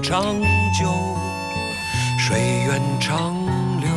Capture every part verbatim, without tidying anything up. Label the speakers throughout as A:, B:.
A: 长久，水源长流。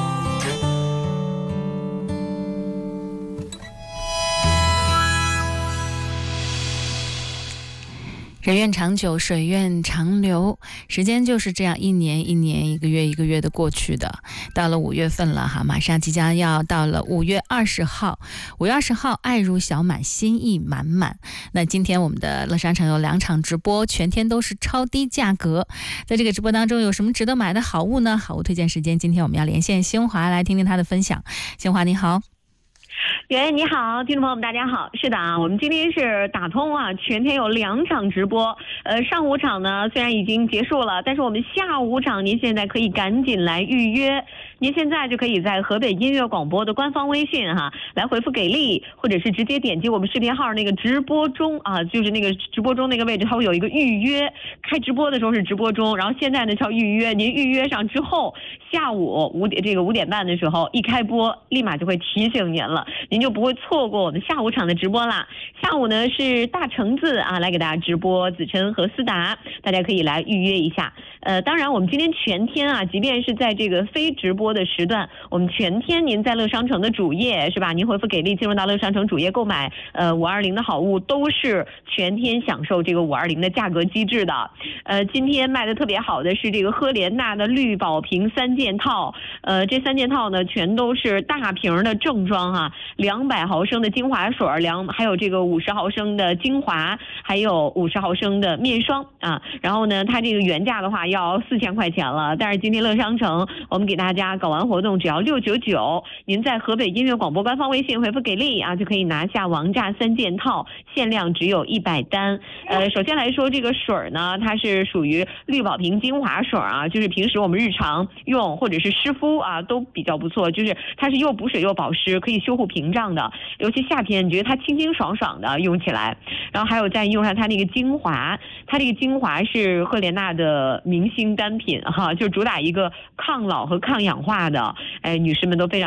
B: 人愿长久，水愿长流，时间就是这样一年一年一个月一个月的过去的，到了五月份了哈，马上即将要到了五月二十号，五月二十号爱如小满，心意满满。那今天我们的乐商城有两场直播，全天都是超低价格。在这个直播当中有什么值得买的好物呢？好物推荐时间，今天我们要连线兴华来听听他的分享。兴华你好。
C: 袁你好，听众朋友们大家好。是的啊，我们今天是打通啊，全天有两场直播。呃，上午场呢虽然已经结束了，但是我们下午场您现在可以赶紧来预约。您现在就可以在河北音乐广播的官方微信哈，来回复给力，或者是直接点击我们视频号那个直播中啊，就是那个直播中那个位置，它会有一个预约。开直播的时候是直播中，然后现在呢叫预约。您预约上之后，下午五点这个五点半的时候一开播，立马就会提醒您了。您就不会错过我们下午场的直播啦。下午呢是大橙子啊来给大家直播，子琛和思达，大家可以来预约一下。呃，当然我们今天全天啊，即便是在这个非直播的时段，我们全天您在乐商城的主页是吧？您回复给力进入到乐商城主页购买呃五二零的好物，都是全天享受这个五二零的价格机制的。呃，今天卖的特别好的是这个赫莲娜的绿宝瓶三件套，呃，这三件套呢全都是大瓶的正装哈、啊。两百毫升的精华水，两还有这个五十毫升的精华，还有五十毫升的面霜啊。然后呢，它这个原价的话要四千块钱了，但是今天乐商城我们给大家搞完活动只要六九九，您在河北音乐广播官方微信回复给力啊，就可以拿下王炸三件套，限量只有一百单。呃，首先来说这个水呢，它是属于绿宝瓶精华水啊，就是平时我们日常用或者是湿敷啊都比较不错，就是它是又补水又保湿，可以修护屏障的，尤其夏天你觉得它清清爽爽的用起来。然后还有再用上它那个精华，它这个精华是赫莲娜的明星单品哈，就主打一个抗老和抗氧化的，哎，女士们都非常